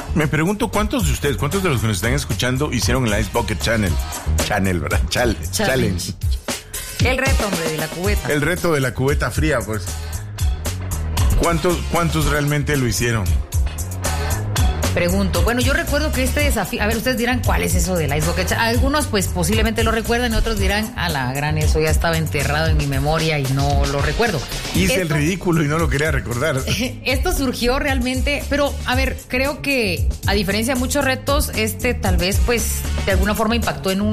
Me pregunto cuántos de ustedes, cuántos de los que nos están escuchando hicieron el Ice Bucket Challenge, ¿verdad? Challenge. El reto, hombre, de la cubeta. El reto de la cubeta fría, pues. ¿Cuántos realmente lo hicieron? Pregunto. Bueno, yo recuerdo que este desafío, a ver, ustedes dirán, ¿cuál es eso del Ice Bucket Challenge? Algunos, pues, posiblemente lo recuerdan y otros dirán, a la gran, eso ya estaba enterrado en mi memoria y no lo recuerdo. Hice el ridículo y no lo quería recordar. Esto surgió realmente, pero, a ver, creo que, a diferencia de muchos retos, tal vez, pues, de alguna forma impactó en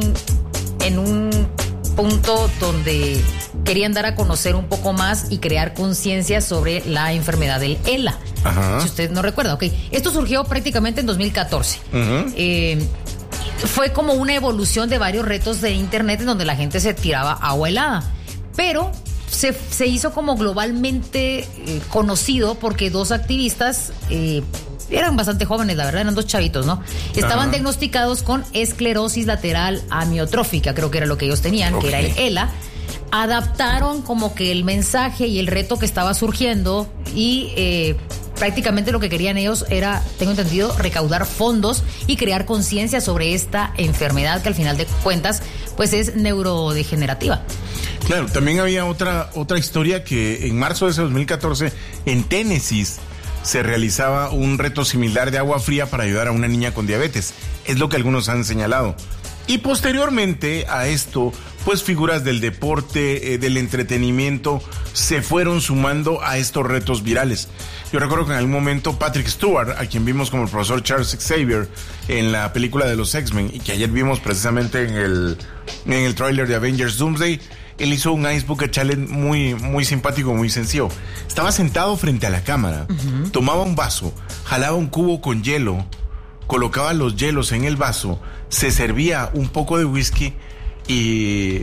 un punto donde querían dar a conocer un poco más y crear conciencia sobre la enfermedad del ELA. Ajá. Si usted no recuerda, ok. Esto surgió prácticamente en 2014. Uh-huh. Fue como una evolución de varios retos de internet en donde la gente se tiraba agua helada. Pero se hizo como globalmente conocido porque dos activistas eran bastante jóvenes, la verdad, eran dos chavitos, ¿no? Estaban diagnosticados con esclerosis lateral amiotrófica, creo que era lo que ellos tenían, que era el ELA. Adaptaron como que el mensaje y el reto que estaba surgiendo y prácticamente lo que querían ellos era, tengo entendido, recaudar fondos y crear conciencia sobre esta enfermedad que al final de cuentas pues es neurodegenerativa. Claro, también había otra historia que en marzo de ese 2014 en Tennessee se realizaba un reto similar de agua fría para ayudar a una niña con diabetes. Es lo que algunos han señalado. Y posteriormente a esto, pues figuras del deporte, del entretenimiento, se fueron sumando a estos retos virales. Yo recuerdo que en algún momento Patrick Stewart, a quien vimos como el profesor Charles Xavier en la película de los X-Men, y que ayer vimos precisamente en el tráiler de Avengers Doomsday, él hizo un Ice Bucket Challenge muy simpático, muy sencillo. Estaba sentado frente a la cámara, tomaba un vaso, jalaba un cubo con hielo, colocaba los hielos en el vaso, se servía un poco de whisky y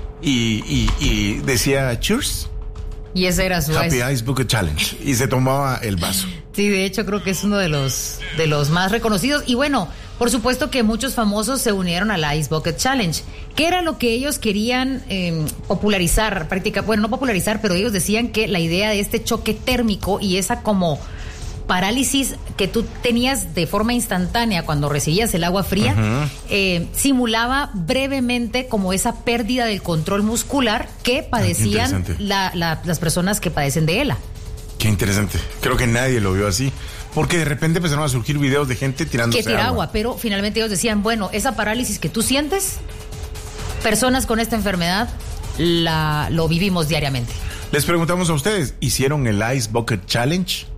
decía cheers. Y ese era su Happy Ice Bucket Challenge. Y se tomaba el vaso. Sí, de hecho creo que es uno de los más reconocidos. Y bueno, por supuesto que muchos famosos se unieron al Ice Bucket Challenge. ¿Qué era lo que ellos querían popularizar? Bueno, no popularizar, pero ellos decían que la idea de este choque térmico y esa como parálisis que tú tenías de forma instantánea cuando recibías el agua fría, simulaba brevemente como esa pérdida del control muscular que padecían las personas que padecen de ELA. Qué interesante. Creo que nadie lo vio así. Porque de repente empezaron a surgir videos de gente tirándose que tira agua. Pero finalmente ellos decían, bueno, esa parálisis que tú sientes, personas con esta enfermedad lo vivimos diariamente. Les preguntamos a ustedes, ¿hicieron el Ice Bucket Challenge?